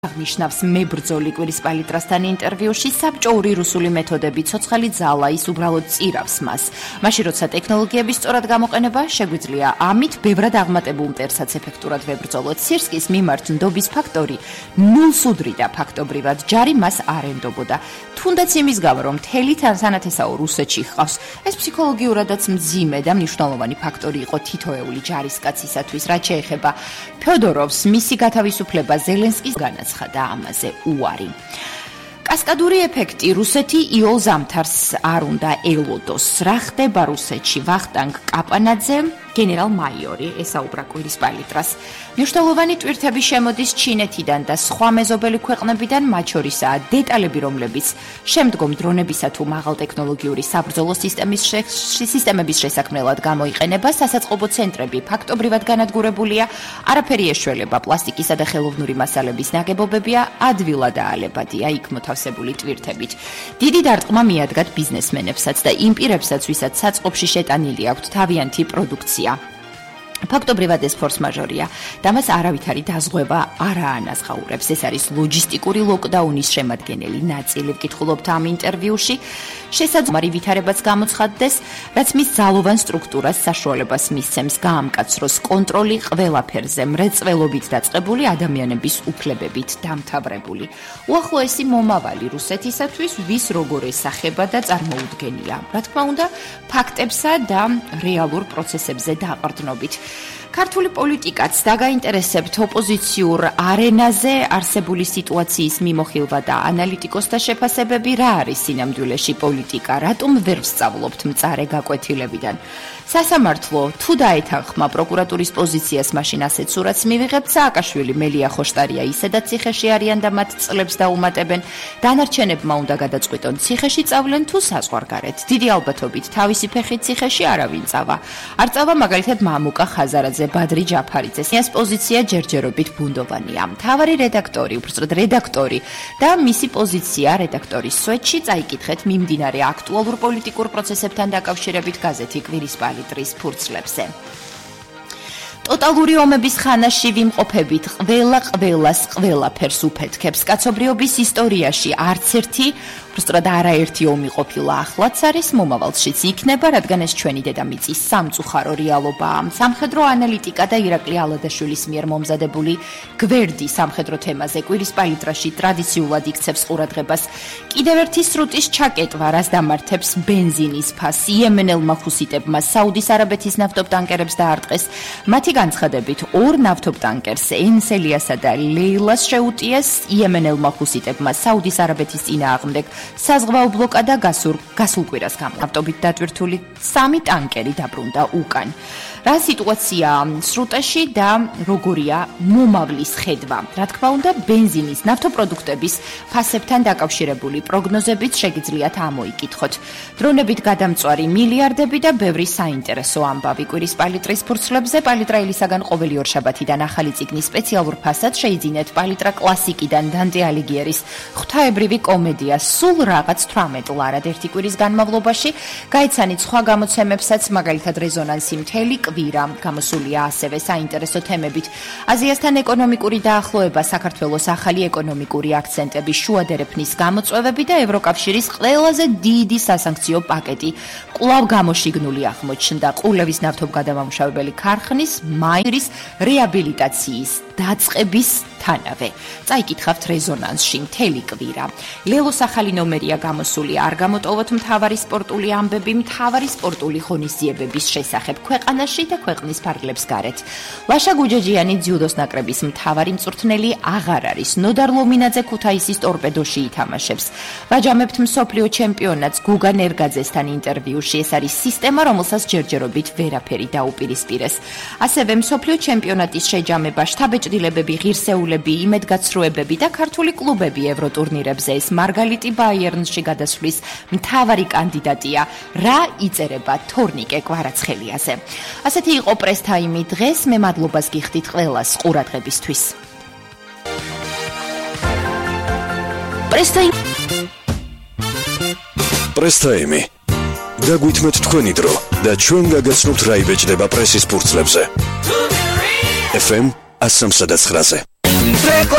აღნიშნავს მებრძოლი კვირისპალი ტრასთან ინტერვიუში საბჭოური რუსული მეთოდები ცოცხალი ძალა ის უბრალოდ წირავს მას. მაშინ როცა ტექნოლოგიების სწორად გამოყენება შეგვიძლია ამით ბევრად აღმატებულ მტერსაც ეფექტურად ვებრძოლოთ. სირსკის მიმართ ნდობის ფაქტორი ნულს უდრიდა ფაქტობრივად, ჯარი მას არ ენდობოდა. თუნდაც იმის გამო, რომ მთელი თანასანათესაო რუსეთში ჰყავს, ეს ფსიქოლოგიურადაც მძიმე და მნიშვნელოვანი ფაქტორი იყო თითოეული ჯარისკაცისათვის, რაც შეეხება ფიოდოროვს, მისი გათავისუფლება ზელენსკის განაცხადა ამაზე უარი. კასკადური ეფექტი რუსეთი იოლ ზამთარს არ უნდა ელოდოს. რა ხდება რუსეთში? ვახტანგ კაპანაძე, გენერალ-მაიორი, ესაუბრა კვირისპალი ტრას. მნიშვნელოვანი ტვირთები შემოდის ჩინეთიდან და სხვა მეზობელი ქვეყნებიდან, მათ შორისაა დეტალები, რომლებიც შემდგომ დრონებისა თუ მაღალტექნოლოგიური საბრძოლო სისტემების შესაქმნელად გამოიყენება. სასაწყობო ცენტრები ფაქტობრივად განადგურებულია, არაფერი ეშველება, პლასტიკისა და ხელოვნური მასალების ნაგებობებია ადვილადაალებადია იქ მოთავსებული ტვირთებით. დიდი დარტყმა მიადგათ ბიზნესმენებსაც და იმ პირებსაც, ვისაც საწყობში შეტანილი აქვთ თავიანთი პროდუქცია. ფაქტობრივად ეს ფორს-მაჟორია და მას არავითარი დაზღვევა არ აანაზღაურებს. ეს არის ლოჯისტიკური ლოკდაუნის შემადგენელი ნაწილი. ვკითხულობთ ამ ინტერვიუში. შესაძლოა ვითარებაც გამოცხადდეს, რაც მის ძალოვან სტრუქტურას საშუალებას მისცემს გაამკაცროს კონტროლი ყველაფერზე, მრეწველობით დაწყებული ადამიანების უფლებებით დამთავრებული. უახლოესი მომავალი რუსეთისათვის ვის როგორ ესახება და წარმოუდგენია. რა თქმა უნდა, ფაქტებსა და რეალურ პროცესებზე დაყრდნობით. ქართული პოლიტიკაც დაგაინტერესებთ ოპოზიციურ არენაზე არსებული სიტუაციის მიმოხილვა და ანალიტიკოსთა შეფასებები. რა არის სინამდვილეში პოლიტიკა? რატომ ვერ ვსწავლობთ მწარე გაკვეთილებიდან? სასამართლო თუ დაეთანხმა პროკურატურის პოზიციას, მაშინ ასეთ სურათს მივიღებთ. სააკაშვილი, მელია ხოშტარია ისედაც ციხეში არიან და მათ წლებს დაუმატებენ. დანარჩენებმა უნდა გადაწყვიტონ, ციხეში წავლენ თუ საზღვარგარეთ. დიდი ალბათობით თავისი ფეხით ციხეში არავინ წავა. არ წავა მაგალითად მამუკა ხაზარაძე, ბადრი ჯაფარიძე. ეს პოზიცია ჯერჯერობით ბუნდოვანია. მთავარი რედაქტორი, უბრალოდ რედაქტორი და მისი პოზიცია რედაქტორის სვეტში წაიკითხეთ მიმდინარე აქტუალურ პოლიტიკურ პროცესებთან დაკავშირებით გაზეთი კვირისპალი ტრის ფურცლებზე. ტოტალური ომების ხანაში ვიმყოფებით, ყველას ყველაფერს უფეთქებს. კაცობრიობის ისტორიაში არც ერთი უბრალოდ არაერთი ომი ყოფილა, ახლაც არის, მომავალშიც იქნება, რადგან ეს ჩვენი დედამიწის სამწუხარო რეალობაა. სამხედრო ანალიტიკა და ირაკლი ალადაშვილის მიერ მომზადებული გვერდი სამხედრო თემაზე კვირისპალი ტრაში ტრადიციულად იქცევს ყურადღებას. კიდევ ერთი სრუტის ჩაკეტვა, რას დამართებს ბენზინის ფასი. იემენელმა ჰუსიტებმა საუდის არაბეთის ნავთობტანკერებს დაარტყეს. მათი განცხადებით, ორ ნავთობტანკერს ენსელიასა და ლეილას შეუტიეს. იემენელმა ჰუსიტებმა საუდის არაბეთის წინააღმდეგ საზღვაო ბლოკადა გასულ კვირას ნავთობით დატვირთული 3 ტანკერი დაბრუნდა უკან. რა სიტუაცია სრუტეში და როგორია მომავლის ხედვა? რა თქმა უნდა, ბენზინის, ნავთობპროდუქტების ფასებთან დაკავშირებული პროგნოზებით შეგიძლიათ ამოიკითხოთ. დრონებით გადამწვარი მილიარდები და ბევრი საინტერესო ამბავი კვირისპალი ტრის ფურცლებზე. პალიტრაელისაგან ყოველი ორშაბათიდან ახალი წიგნის სპეციალურ ფასად შეიძინეთ პალიტრა კლასიკიდან დანტე ალიგიერის ღვთაებრივი კომედია სულ რაღაც 18 ლარად ერთი კვირის განმავლობაში. გაიცანით სხვა გამოცემებსაც, მაგალითად რეზონანსი მთელი კვირა გამოსულია ასევე საინტერესო თემებით. აზიასთან ეკონომიკური დაახლოება, საქართველოს ახალი ეკონომიკური აქცენტები, შუა დერეფნის გამოწვევები და ევროკავშირის ყველაზე დიდი სასანქციო პაკეტი კვლავ გამოშიგნული აღმოჩნდა. ყულევის ნავთობგადამამუშავებელი ქარხნის მაირის რეაბილიტაციის დაწყების თანავე. წაიკითხავთ რეზონანსში მთელი კვირა. ლელოს ახალი ნომერია გამოსული, არ გამოტოვოთ მთავარი სპორტული ამბები მთავარი სპორტული ღონისძიებების შესახებ ქვეყანაში და ქვეყნის ფარგლებს გარეთ. ლაშა გუჯაჯიანი ძიუდოს ნაკრების მთავარი მწვრთნელი აღარ არის. ნოდარ ლომინაძე ქუთაისის ტორპედოში ითამაშებს. ვაჯამებთ მსოფლიო ჩემპიონატს გუგა ნერგაძესთან ინტერვიუში. ეს არის სისტემა, რომელსაც ჯერჯერობით ვერაფერი დაუპირისპირეს. ასევე მსოფლიო ჩემპიონატის შეჯამება, შთაბეჭდილებები, ღირსეულები, იმედგაცრუებები და ქართული კლუბები ევროტურნირებზე. ეს მარგალიტი ბაიერნში გადასვლის მთავარი კანდიდატია. რა იწერება თორნიკე კვარაცხელიაზე. ასეთი იყო პრესტაიმი დღეს. მე მადლობას გიხდით ყველას ყურადღებისთვის. პრესტაიმი. დაგვითმეთ თქვენი დრო და ჩვენ გაგაცნობთ რა იბეჭდება პრესის ფურცლებზე. FM 103.9-ზე.